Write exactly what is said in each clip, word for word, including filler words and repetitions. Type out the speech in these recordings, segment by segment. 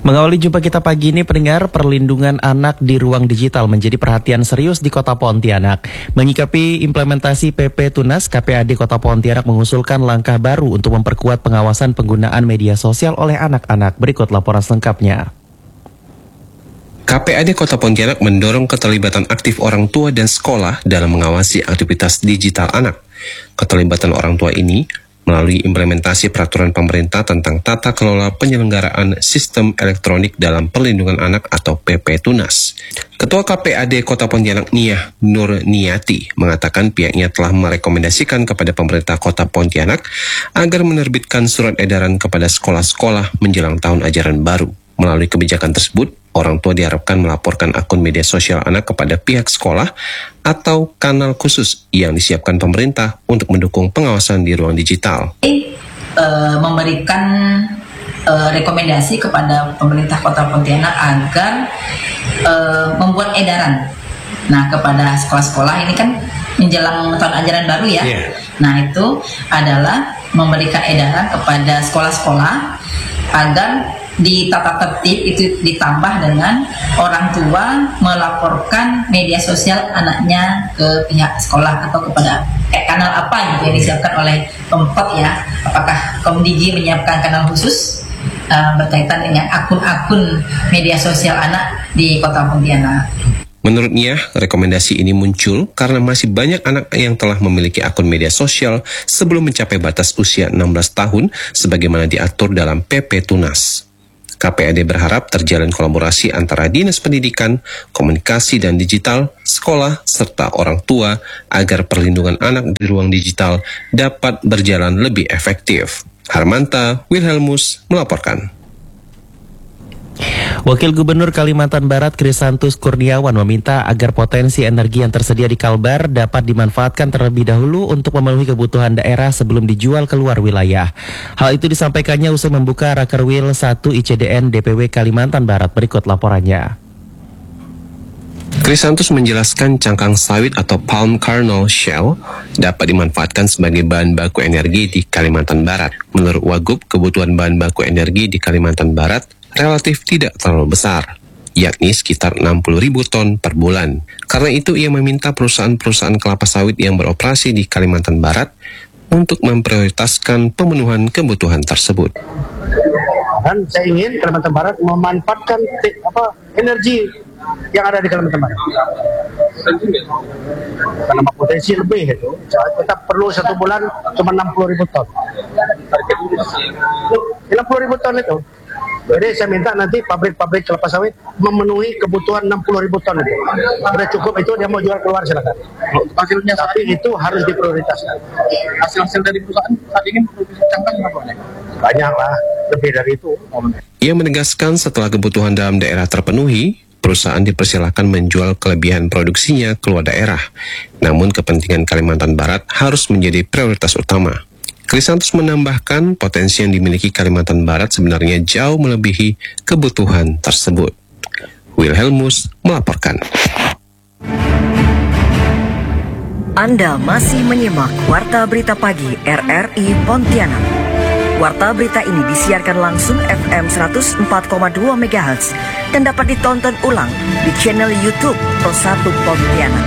Mengawali jumpa kita pagi ini, pendengar, perlindungan anak di ruang digital menjadi perhatian serius di Kota Pontianak. Menyikapi implementasi P P Tunas, K P A D Kota Pontianak mengusulkan langkah baru untuk memperkuat pengawasan penggunaan media sosial oleh anak-anak. Berikut laporan selengkapnya. K P A D Kota Pontianak mendorong keterlibatan aktif orang tua dan sekolah dalam mengawasi aktivitas digital anak. Keterlibatan orang tua ini melalui implementasi peraturan pemerintah tentang tata kelola penyelenggaraan sistem elektronik dalam perlindungan anak atau P P Tunas. Ketua K P A D Kota Pontianak Niah Nur Niati mengatakan pihaknya telah merekomendasikan kepada pemerintah Kota Pontianak agar menerbitkan surat edaran kepada sekolah-sekolah menjelang tahun ajaran baru. Melalui kebijakan tersebut, orang tua diharapkan melaporkan akun media sosial anak kepada pihak sekolah atau kanal khusus yang disiapkan pemerintah untuk mendukung pengawasan di ruang digital. E, memberikan e, rekomendasi kepada pemerintah Kota Pontianak agar e, membuat edaran. Nah, kepada sekolah-sekolah ini kan menjelang tahun ajaran baru ya. Yeah. Nah, itu adalah memberikan edaran kepada sekolah-sekolah agar di tata tertib itu ditambah dengan orang tua melaporkan media sosial anaknya ke pihak sekolah atau kepada eh, kanal apa gitu yang disiapkan oleh Pemkot ya. Apakah Komdigi menyiapkan kanal khusus uh, berkaitan dengan akun-akun media sosial anak di Kota Pontianak. Menurutnya, rekomendasi ini muncul karena masih banyak anak yang telah memiliki akun media sosial sebelum mencapai batas usia enam belas tahun sebagaimana diatur dalam P P Tunas. K P A D berharap terjalin kolaborasi antara Dinas Pendidikan, Komunikasi dan Digital, sekolah, serta orang tua agar perlindungan anak di ruang digital dapat berjalan lebih efektif. Harmanta Wilhelmus melaporkan. Wakil Gubernur Kalimantan Barat Krisantus Kurniawan meminta agar potensi energi yang tersedia di Kalbar dapat dimanfaatkan terlebih dahulu untuk memenuhi kebutuhan daerah sebelum dijual keluar wilayah. Hal itu disampaikannya usai membuka Rakerwil satu I C D N D P W Kalimantan Barat. Berikut laporannya. Krisantus menjelaskan cangkang sawit atau palm kernel shell dapat dimanfaatkan sebagai bahan baku energi di Kalimantan Barat. Menurut Wagub, kebutuhan bahan baku energi di Kalimantan Barat relatif tidak terlalu besar, yakni sekitar enam puluh ribu ton per bulan. Karena itu ia meminta perusahaan-perusahaan kelapa sawit yang beroperasi di Kalimantan Barat untuk memprioritaskan pemenuhan kebutuhan tersebut. Dan saya ingin Kalimantan Barat memanfaatkan apa energi yang ada di Kalimantan Barat. Karena potensi lebih itu, kita perlu satu bulan cuma enam puluh ribu ton. enam puluh ribu ton itu. Jadi saya minta nanti pabrik-pabrik kelapa sawit memenuhi kebutuhan enam puluh ribu ton itu. Sudah cukup itu, dia mau jual keluar silakan. Hasilnya tapi itu harus diprioritaskan. Hasil-hasil dari perusahaan saat ini produksi cangkang berapa banyak? Banyak lah, lebih dari itu. Ia menegaskan setelah kebutuhan dalam daerah terpenuhi, perusahaan dipersilakan menjual kelebihan produksinya keluar daerah. Namun kepentingan Kalimantan Barat harus menjadi prioritas utama. Krisantus menambahkan potensi yang dimiliki Kalimantan Barat sebenarnya jauh melebihi kebutuhan tersebut. Wilhelmus melaporkan. Anda masih menyimak Warta Berita Pagi R R I Pontianak. Warta berita ini disiarkan langsung F M seratus empat koma dua megahertz dan dapat ditonton ulang di channel YouTube Pro satu Pontianak.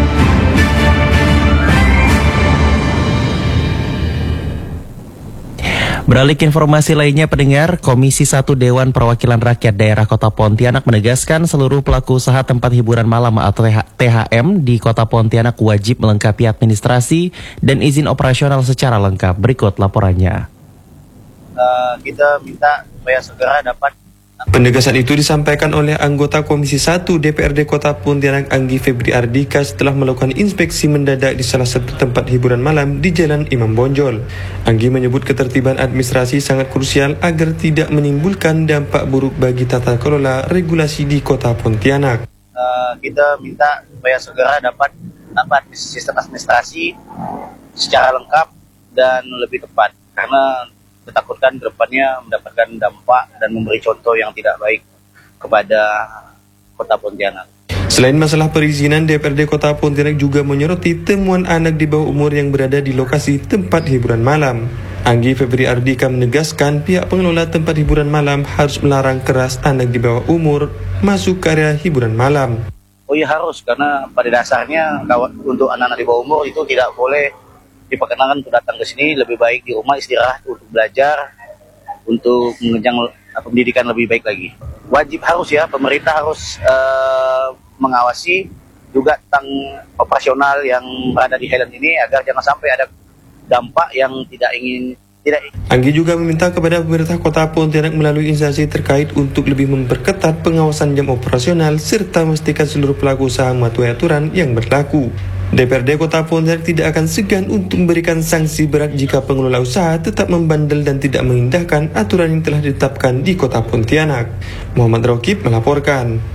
Beralih ke informasi lainnya, pendengar, Komisi satu Dewan Perwakilan Rakyat Daerah Kota Pontianak menegaskan seluruh pelaku usaha tempat hiburan malam atau T H M di Kota Pontianak wajib melengkapi administrasi dan izin operasional secara lengkap. Berikut laporannya. Uh, kita minta supaya segera dapat. Penegasan itu disampaikan oleh anggota Komisi satu D P R D Kota Pontianak Anggi Febri Ardika setelah melakukan inspeksi mendadak di salah satu tempat hiburan malam di Jalan Imam Bonjol. Anggi menyebut ketertiban administrasi sangat krusial agar tidak menimbulkan dampak buruk bagi tata kelola regulasi di Kota Pontianak. Uh, kita minta supaya segera dapat dapat sistem administrasi secara lengkap dan lebih tepat, karena ditakutkan ke depannya mendapatkan dampak dan memberi contoh yang tidak baik kepada Kota Pontianak. Selain masalah perizinan, D P R D Kota Pontianak juga menyoroti temuan anak di bawah umur yang berada di lokasi tempat hiburan malam. Anggi Febri Ardika menegaskan pihak pengelola tempat hiburan malam harus melarang keras anak di bawah umur masuk ke area hiburan malam. Oh iya harus, karena pada dasarnya untuk anak-anak di bawah umur itu tidak boleh diperkenankan untuk datang ke sini. Lebih baik di rumah istirahat untuk belajar, untuk mengenyang pendidikan lebih baik lagi. Wajib harus ya, pemerintah harus uh, mengawasi juga tentang operasional yang berada di Highland ini agar jangan sampai ada dampak yang tidak ingin tidak. Anggi juga meminta kepada pemerintah Kota Pontianak melalui instansi terkait untuk lebih memperketat pengawasan jam operasional serta memastikan seluruh pelaku usaha mematuhi aturan yang berlaku. D P R D Kota Pontianak tidak akan segan untuk memberikan sanksi berat jika pengelola usaha tetap membandel dan tidak mengindahkan aturan yang telah ditetapkan di Kota Pontianak. Muhammad Rokib melaporkan.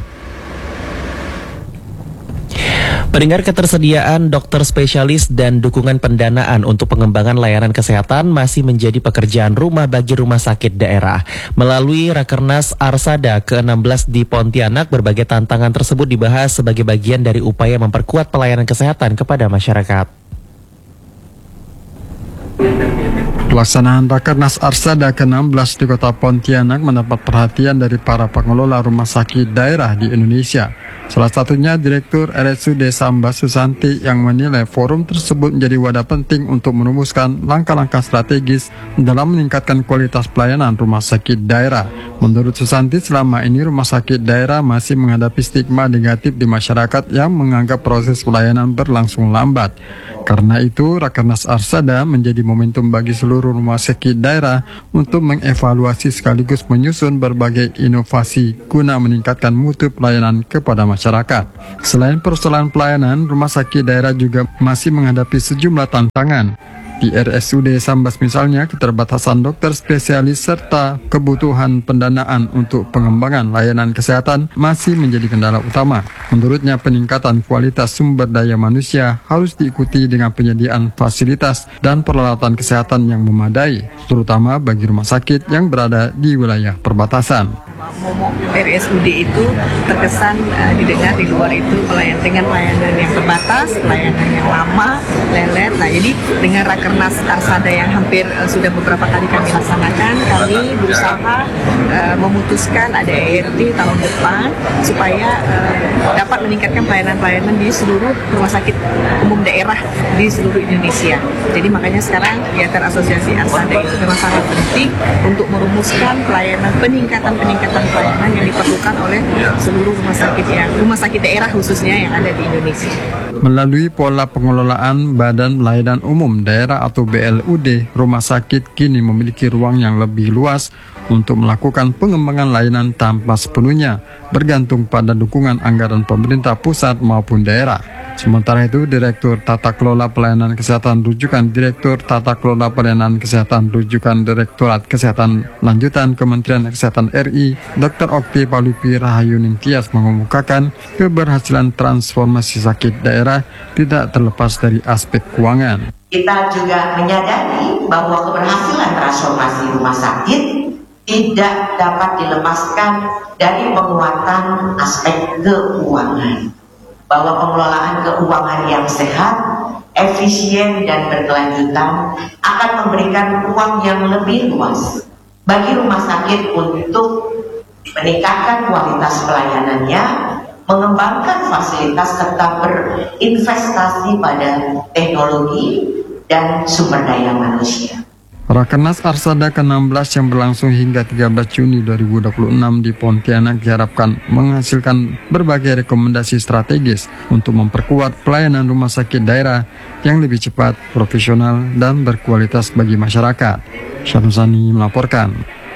Pendengar, ketersediaan dokter spesialis dan dukungan pendanaan untuk pengembangan layanan kesehatan masih menjadi pekerjaan rumah bagi rumah sakit daerah. Melalui Rakernas Arsada ke enam belas di Pontianak, berbagai tantangan tersebut dibahas sebagai bagian dari upaya memperkuat pelayanan kesehatan kepada masyarakat. Pelaksanaan Rakernas Arsada ke enam belas di Kota Pontianak mendapat perhatian dari para pengelola rumah sakit daerah di Indonesia. Salah satunya Direktur R S U D Samba Susanti yang menilai forum tersebut menjadi wadah penting untuk merumuskan langkah-langkah strategis dalam meningkatkan kualitas pelayanan rumah sakit daerah. Menurut Susanti, selama ini rumah sakit daerah masih menghadapi stigma negatif di masyarakat yang menganggap proses pelayanan berlangsung lambat. Karena itu, Rakernas Arsada menjadi momentum bagi seluruh rumah sakit daerah untuk mengevaluasi sekaligus menyusun berbagai inovasi guna meningkatkan mutu pelayanan kepada masyarakat. Selain persoalan pelayanan, rumah sakit daerah juga masih menghadapi sejumlah tantangan. Di R S U D Sambas misalnya, keterbatasan dokter spesialis serta kebutuhan pendanaan untuk pengembangan layanan kesehatan masih menjadi kendala utama. Menurutnya, peningkatan kualitas sumber daya manusia harus diikuti dengan penyediaan fasilitas dan peralatan kesehatan yang memadai, terutama bagi rumah sakit yang berada di wilayah perbatasan. Momok R S U D itu terkesan uh, didengar di luar itu pelayan dengan pelayanan yang terbatas, pelayanan yang lama, lelet. Nah, jadi dengan Rakernas Arsada yang hampir uh, sudah beberapa kali kami laksanakan, kami berusaha uh, memutuskan ada E R T tahun depan supaya uh, dapat meningkatkan pelayanan-pelayanan di seluruh rumah sakit umum daerah di seluruh Indonesia. Jadi makanya sekarang kegiatan Asosiasi Arsada itu memang sangat penting untuk merumuskan pelayanan peningkatan-peningkatan pelayanan yang diperlukan oleh seluruh rumah sakit yang rumah sakit daerah khususnya yang ada di Indonesia. Melalui pola pengelolaan Badan Pelayanan Umum Daerah atau B L U D, rumah sakit kini memiliki ruang yang lebih luas untuk melakukan pengembangan layanan tanpa sepenuhnya bergantung pada dukungan anggaran pemerintah pusat maupun daerah. Sementara itu, Direktur Tata Kelola Pelayanan Kesehatan Rujukan Direktur Tata Kelola Pelayanan Kesehatan Rujukan Direktorat Kesehatan Lanjutan Kementerian Kesehatan R I, Doktor Okti Palupi Rahayu Ningtyas mengemukakan keberhasilan transformasi sakit daerah tidak terlepas dari aspek keuangan. Kita juga menyadari bahwa keberhasilan transformasi rumah sakit tidak dapat dilepaskan dari penguatan aspek keuangan. Bahwa pengelolaan keuangan yang sehat, efisien, dan berkelanjutan akan memberikan ruang yang lebih luas bagi rumah sakit untuk meningkatkan kualitas pelayanannya, mengembangkan fasilitas, serta berinvestasi pada teknologi dan sumber daya manusia. Rakernas Arsada ke enam belas yang berlangsung hingga tiga belas Juni dua ribu dua puluh enam di Pontianak diharapkan menghasilkan berbagai rekomendasi strategis untuk memperkuat pelayanan rumah sakit daerah yang lebih cepat, profesional, dan berkualitas bagi masyarakat. Syamsani melaporkan.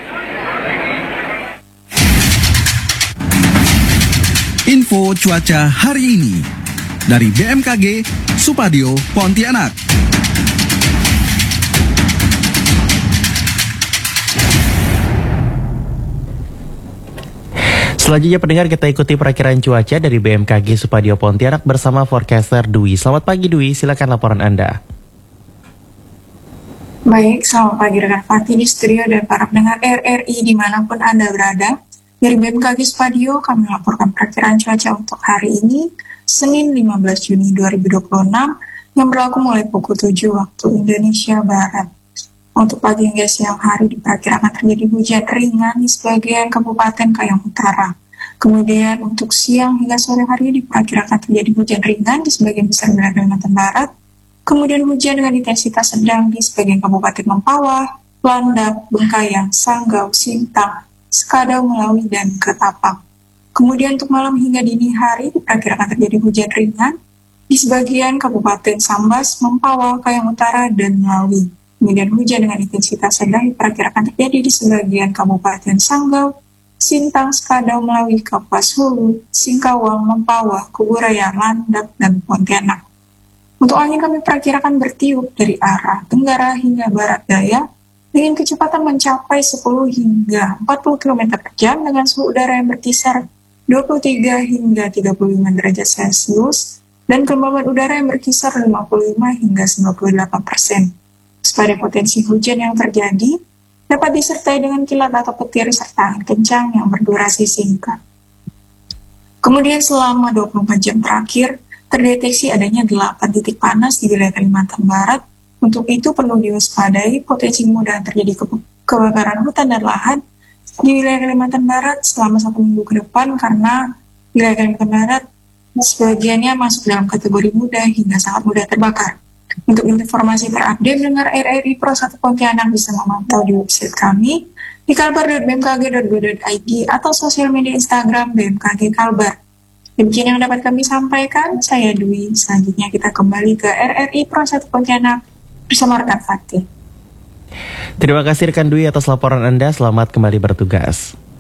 Info cuaca hari ini dari B M K G Supadio Pontianak. Selanjutnya pendengar, kita ikuti perakiran cuaca dari B M K G Supadio Pontianak bersama forecaster Dwi. Selamat pagi Dwi, silakan laporan Anda. Baik, selamat pagi rekan Fatih di studio dan para pendengar R R I dimanapun Anda berada. Dari B M K G Supadio kami melaporkan perakiran cuaca untuk hari ini, Senin lima belas Juni dua ribu dua puluh enam, yang berlaku mulai pukul tujuh waktu Indonesia Barat. Untuk pagi hingga siang hari diperkirakan terjadi hujan ringan di sebagian Kabupaten Kayong Utara. Kemudian untuk siang hingga sore hari diperkirakan terjadi hujan ringan di sebagian besar wilayah Kalimantan Barat. Kemudian hujan dengan intensitas sedang di sebagian Kabupaten Mempawah, Landak, Bengkayang, Sanggau, Sintang, Sekadau, Melawi, dan Ketapang. Kemudian untuk malam hingga dini hari diperkirakan terjadi hujan ringan di sebagian Kabupaten Sambas, Mempawah, Kayong Utara, dan Melawi. Kemudian hujan dengan intensitas sedang diperkirakan terjadi di sebagian Kabupaten Sanggau, Sintang, Sekadau, Melawi, Kapuas Hulu, Singkawang, Mempawah, Kuburaya, Landak, dan Pontianak. Untuk angin kami perkirakan bertiup dari arah tenggara hingga barat daya dengan kecepatan mencapai sepuluh hingga empat puluh kilometer per jam dengan suhu udara yang berkisar dua puluh tiga hingga tiga puluh lima derajat Celcius dan kelembaban udara yang berkisar lima puluh lima hingga sembilan puluh delapan persen. Pada potensi hujan yang terjadi dapat disertai dengan kilat atau petir serta angin kencang yang berdurasi singkat. Kemudian selama dua puluh empat jam terakhir terdeteksi adanya delapan titik panas di wilayah Kalimantan Barat. Untuk itu perlu diwaspadai potensi mudah terjadi ke- kebakaran hutan dan lahan di wilayah Kalimantan Barat selama satu minggu ke depan karena wilayah Kalimantan Barat sebagiannya masuk dalam kategori mudah hingga sangat mudah terbakar. Untuk informasi terupdate dengar R R I Pro satu Pontianak bisa memantau di website kami di kalbar dot b m k g dot go dot i d atau sosial media Instagram B M K G Kalbar. Demikian yang dapat kami sampaikan, saya Dwi. Selanjutnya kita kembali ke R R I Pro satu Pontianak bersama rekan Fatih. Terima kasih rekan Dwi atas laporan Anda, selamat kembali bertugas.